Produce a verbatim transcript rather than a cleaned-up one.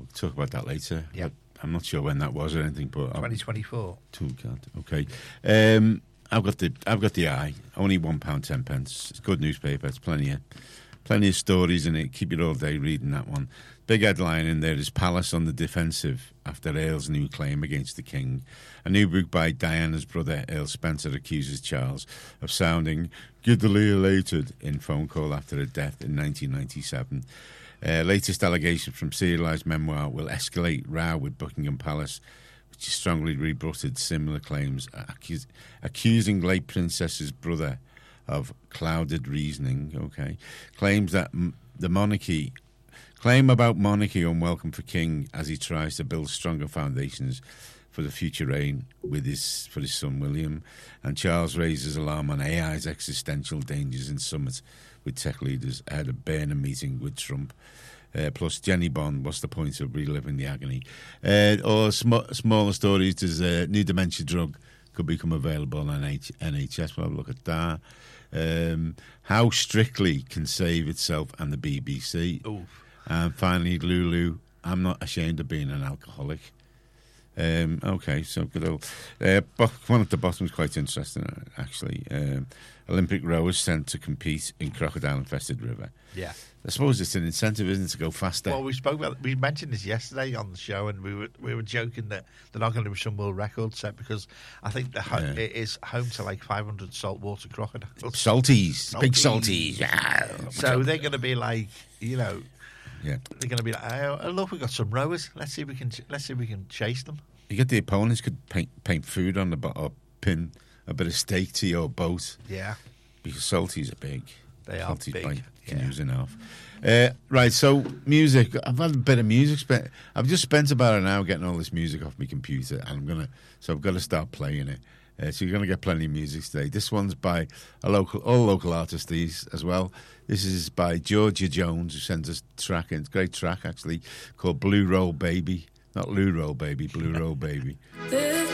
we'll talk about that later. Yeah. I'm not sure when that was or anything, but twenty twenty-four. Two can't. Okay. Um, I've got the I've got the Eye. Only one pound ten pence. It's a good newspaper. It's plenty of plenty of stories in it. Keep you all day reading that one. Big headline in there is Palace on the defensive after Earl's new claim against the King. A new book by Diana's brother, Earl Spencer, accuses Charles of sounding giddily elated in phone call after her death in nineteen ninety-seven. Uh, latest allegations from serialised memoir will escalate row with Buckingham Palace, which has strongly rebutted similar claims, accus- accusing late Princess's brother of clouded reasoning. Okay, claims that m- the monarchy claim about monarchy unwelcome for King as he tries to build stronger foundations for the future reign with his for his son William, and Charles raises alarm on A I's existential dangers in summit with tech leaders ahead of Burnham meeting with Trump. Uh, plus Jenny Bond, what's the point of reliving the agony? Uh, or sm- smaller stories, there's a new dementia drug could become available on H- N H S. We'll have a look at that. Um, how Strictly can save itself and the B B C. Oof. And finally, Lulu, I'm not ashamed of being an alcoholic. Um, okay, so good old. Uh, one at the bottom is quite interesting, actually. Um, Olympic rowers sent to compete in crocodile-infested river. Yeah. I suppose it's an incentive, isn't it, to go faster? Well, we spoke about we mentioned this yesterday on the show, and we were we were joking that they're not going to be some world record set because I think the ho- Yeah. it is home to like five hundred saltwater crocodiles. Salties, big Salties. salties. Yeah. So they're going to be like, you know, Yeah. they're going to be like, oh, look, we've got some rowers. Let's see if we can let's see if we can chase them. You get the opponents could paint, paint food on the boat or pin a bit of steak to your boat Yeah, because salties are big. they are Salties big. bite, can Yeah. use enough. Uh, right, so music. I've had a bit of music. Spent. I've just spent about an hour getting all this music off my computer, and I'm gonna. So I've got to start playing it. Uh, so you're gonna get plenty of music today. This one's by a local, all local artists these as well. This is by Georgia Jones, who sends us a track. And it's a great track actually called "Blue Roll Baby." Not Lou Roll Baby, Blue Roll Baby. They